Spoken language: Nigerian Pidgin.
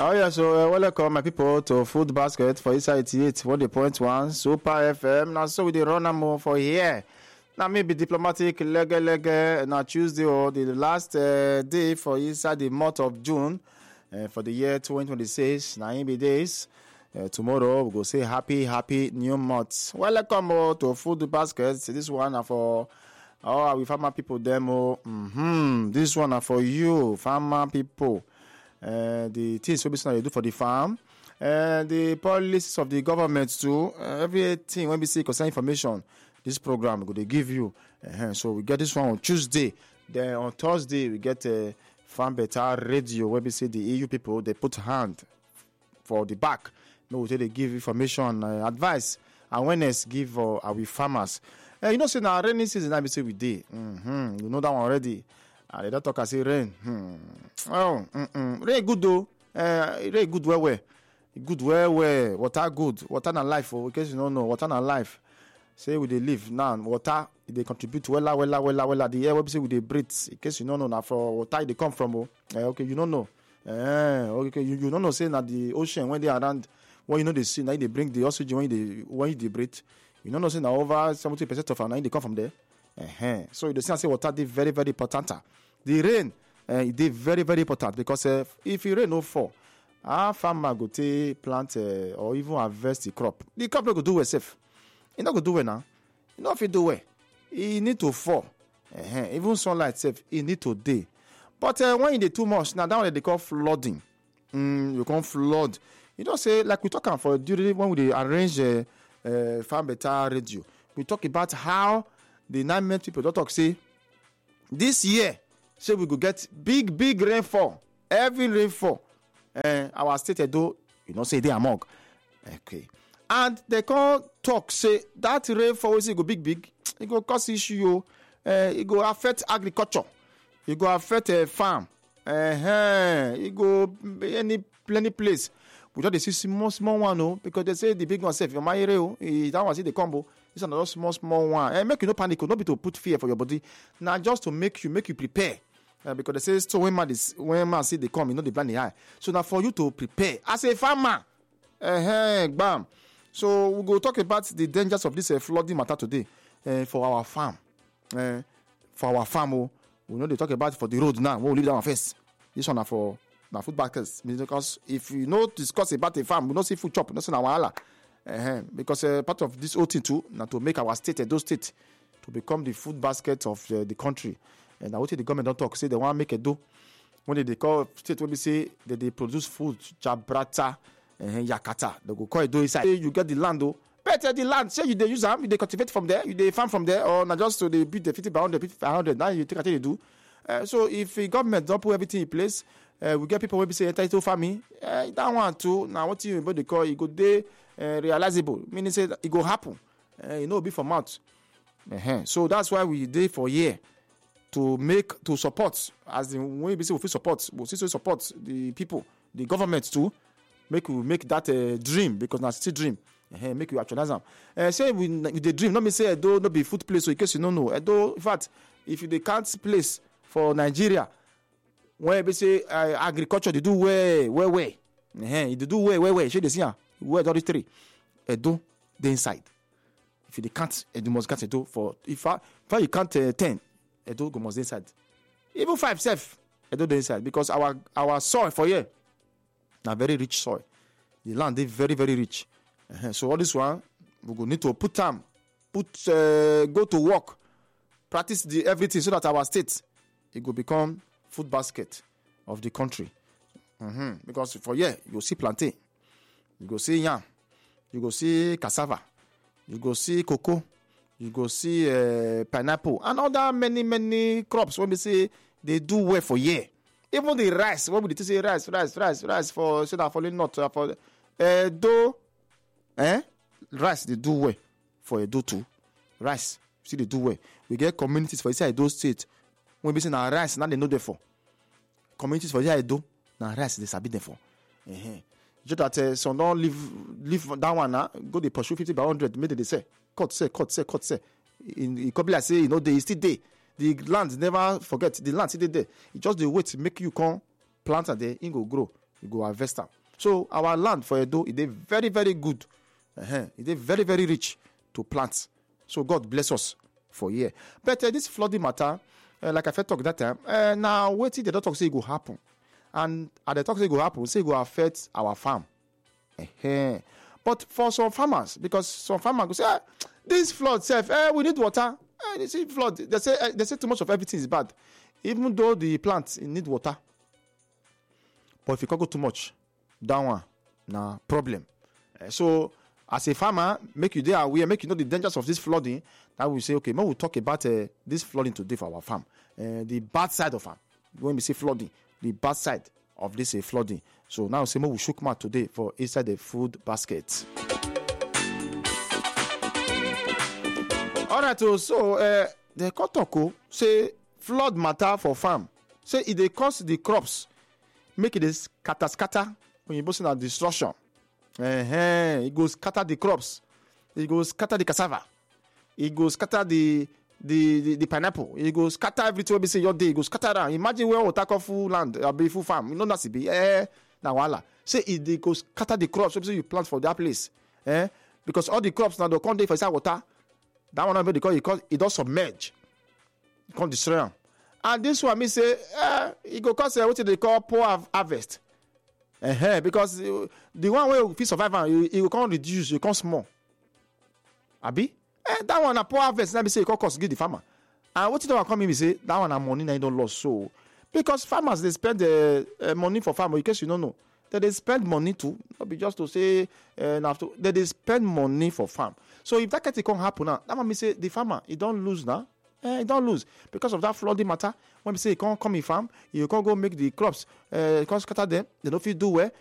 Oh yeah, so welcome my people to Food Basket for inside 88.1 Super FM. Now so we dey run am for here. Now maybe diplomatic lege na Tuesday or the last day for inside the month of June for the year 2026. Now in be days. Tomorrow we go say happy new month. Welcome to Food Basket. This one are for we farmer people demo. This one are for you farmer people. The things we do for the farm, the policies of the government too. Everything when we see concern information, this program go they give you. So we get this one on Tuesday. Then on Thursday we get Farm Better Radio where we see the EU people they put hand for the back. No, they give information, advice, awareness give our farmers. You know, say now rainy season I be say we day. You know that one already. They don't talk as rain. Rain good though. Rain good where. Good where. Water good. Water na life. In case you don't know, water na life. Say we dey live now. Water they contribute wella. The air we say we dey breathe. In case you don't know, now for water they come from. Okay, you don't know. Okay, you don't know. Say na the ocean when they around. When you know they see now they bring the oxygen when you breathe. You don't know say now over 70% of our now they come from there. So you see, say water is very important. The rain it is very important because if it rain no fall, our farmer go take plant or even harvest the crop. The crop no go do well safe. It not go do well now. You know if it do well, it need to fall. Even sunlight safe, it need to day. But when it is too much, now that one they call flooding. You can't flood. You know say like we talk about for during when we arrange Farm Better Radio, we talk about how the 9 month people don't talk say this year say we go get big rainfall, heavy rainfall. Our state Edo, you know say they among. Okay. And they can't talk say that rainfall is go big, it go cause issue. It go affect agriculture. It go affect farm. It go plenty place. We don't see small one no because they say the big one safe. Your my area, that one see the combo. This is another small one. Make you no panic, not be to put fear for your body. Now just to make you prepare. Because they say so when man see they come, you know they plan the eye. So now for you to prepare as a farmer. Bam. So we go talk about the dangers of this flooding matter today. For our farm. We know they talk about for the road now. We'll leave that one first. This one are for food baskets. Because if you know discuss about the farm, we don't see food chop, not see wahala. Because part of this whole thing too, now to make our state, those states, to become the food basket of the country. And what the government don't talk, say they want to make a do. When they call state, when they say that they produce food, Jabrata, Yakata, they go call it do inside. You get the land though, better the land. Say you they use them, you they cultivate from there, you they farm from there, or not just so they build the 50 by 100. Now you take a thing you do. So if the government don't put everything in place, we get people when we say entitled farming. That one too. Now what you about they call it go day realizable. Meaning say it go happen. You know, be for mouth. So that's why we did for year to support as the way we say we support. We still support the people, the government too. Make that dream because now still dream. Make you actualize them. Say we the dream. Not me say Edo not be food place. So in case you don't know, Edo in fact, if you they can't place for Nigeria. When we say agriculture, they do way. They do way. Show this here. Where the three? Edo, the inside. If you can't, you must get Edo for. If you can't 10, Edo go must inside. Even 5 self, Edo the inside because our soil for here, now very rich soil. The land is very rich. So all this one we go need to put time, go to work, practice everything so that our state it will become food basket of the country. Because for here, you go see plantain, you go see yam, you go see cassava, you go see cocoa, you go see pineapple, and other many crops. When we say they do well for here, even the rice. What would you say rice for so that falling not for Edo? Rice they do well for Edo too. Rice, see they do well. We get communities for inside Edo state. When we say now rice, now they know therefore. Communities for here Edo, now rice they sabi therefore. Just that some don't leave that one now. Go they pursue 50 by 100. Maybe they say cut say. In couple like say you know they still there. The land never forget the land still there. It just the wait make you come plant and there it go grow. you go harvest am. So our land for Edo, it is very, very good. It is very, very rich to plant. So God bless us for here. But this flooding matter, like I first talk that time, now wait till the doctor say it will happen. And at the talk say it will happen, say it will affect our farm. But for some farmers, because some farmers go say, this flood, we need water. They say flood. They say too much of everything is bad, even though the plants need water. But if you can't go too much, that one na problem. So as a farmer, make you there aware, make you know the dangers of this flooding. That we say, okay, now we'll talk about this flooding today for our farm. The bad side of farm. When we say flooding, the bad side of this flooding. So now say we shook mouth today for inside the food basket. All right, so the Kotoko say flood matter for farm. Say it they cause the crops, make it scatter when you both destruction. It goes scatter the crops, it goes scatter the cassava, it goes scatter the pineapple, it goes scatter everything. We say your day, it goes scatter around. Imagine where we take off full land, a be full farm. You know that's be now wala. Say it goes scatter the crops. So you plant for that place, because all the crops now they come there for inside water. That one because it does submerge, it can't destroy them. And this one me say it go cause what they call poor harvest. Because the one way you fit survive, it will come reduce, you come small. Abi? That one a poor harvest. Let me say it cost give the farmer. And what you come in, me say that one a money na don't lose. So because farmers they spend money for farmer. In case you don't know, they spend money too. Not be just to say they spend money for farm. So if that can happen now, that mean say the farmer he don't lose now. He don't lose because of that flooding matter. When we say he can't come in farm, you can't go make the crops, can't scatter them. They don't feel do well.